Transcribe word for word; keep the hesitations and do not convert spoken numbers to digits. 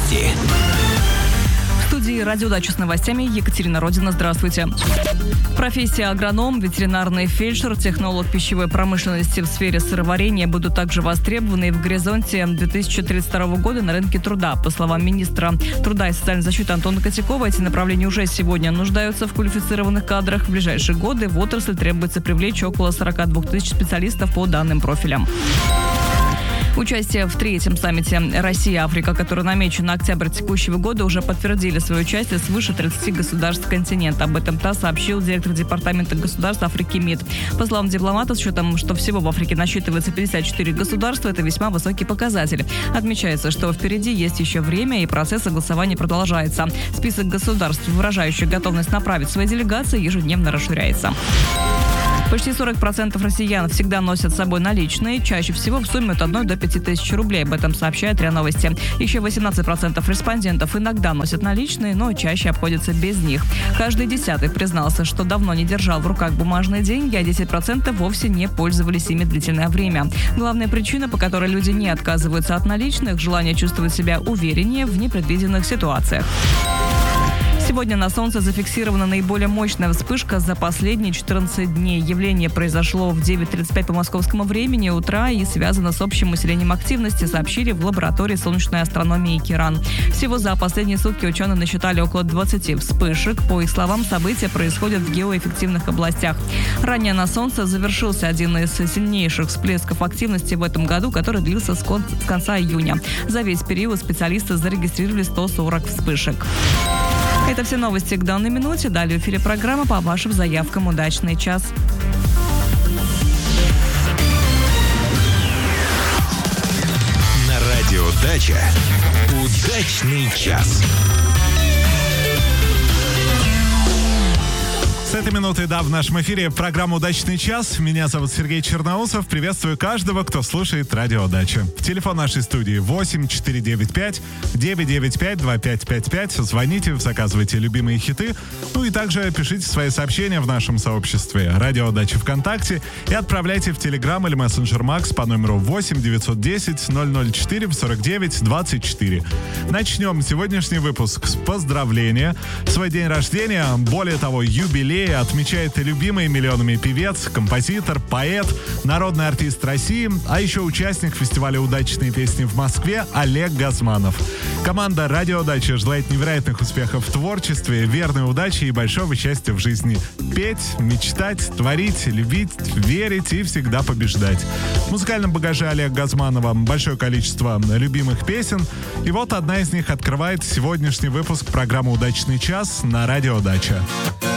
Новости. В студии «Радио Дача» с новостями Екатерина Родина. Здравствуйте. Профессия агроном, ветеринарный фельдшер, технолог пищевой промышленности в сфере сыроварения будут также востребованы в горизонте две тысячи тридцать второго года на рынке труда. По словам министра труда и социальной защиты Антона Котякова, эти направления уже сегодня нуждаются в квалифицированных кадрах. В ближайшие годы в отрасль требуется привлечь около сорок две тысячи специалистов по данным профилям. Участие в третьем саммите «Россия-Африка», который намечен на октябрь текущего года, уже подтвердили свое участие свыше тридцати государств континента. Об этом ТАСС сообщил директор Департамента государств Африки МИД. По словам дипломата, с учетом, что всего в Африке насчитывается пятьдесят четыре государства, это весьма высокий показатель. Отмечается, что впереди есть еще время, и процесс согласования продолжается. Список государств, выражающих готовность направить свои делегации, ежедневно расширяется. Почти сорок процентов россиян всегда носят с собой наличные, чаще всего в сумме от одной до пяти тысяч рублей. Об этом сообщает РИА Новости. Еще восемнадцать процентов респондентов иногда носят наличные, но чаще обходятся без них. Каждый десятый признался, что давно не держал в руках бумажные деньги, а десять процентов вовсе не пользовались ими длительное время. Главная причина, по которой люди не отказываются от наличных – желание чувствовать себя увереннее в непредвиденных ситуациях. Сегодня на Солнце зафиксирована наиболее мощная вспышка за последние четырнадцать дней. Явление произошло в девять тридцать пять по московскому времени утра и связано с общим усилением активности, сообщили в лаборатории солнечной астрономии КИРАН. Всего за последние сутки ученые насчитали около двадцати вспышек. По их словам, события происходят в геоэффективных областях. Ранее на Солнце завершился один из сильнейших всплесков активности в этом году, который длился с конца июня. За весь период специалисты зарегистрировали сто сорок вспышек. Это все новости к данной минуте. Далее в эфире программа по вашим заявкам «Удачный час». На радио «Дача» «Удачный час». С этой минуты, да, в нашем эфире программа «Удачный час». Меня зовут Сергей Черноусов. Приветствую каждого, кто слушает радио «Дача». Телефон нашей студии восемь четыре девять пять девять девять пять два пять пять пять. Звоните, заказывайте любимые хиты. Ну и также пишите свои сообщения в нашем сообществе «Радио Дача ВКонтакте» и отправляйте в Телеграм или мессенджер Макс по номеру восемь девятьсот десять ноль ноль четыре сорок девять двадцать четыре. Начнем сегодняшний выпуск с поздравления. Свой день рождения, более того, юбилей, отмечает и любимый миллионами певец, композитор, поэт, народный артист России, а еще участник фестиваля «Удачные песни» в Москве Олег Газманов. Команда «Радио Дача» желает невероятных успехов в творчестве, верной удачи и большого счастья в жизни. Петь, мечтать, творить, любить, верить и всегда побеждать. В музыкальном багаже Олега Газманова большое количество любимых песен. И вот одна из них открывает сегодняшний выпуск программы «Удачный час» на «Радио Дача».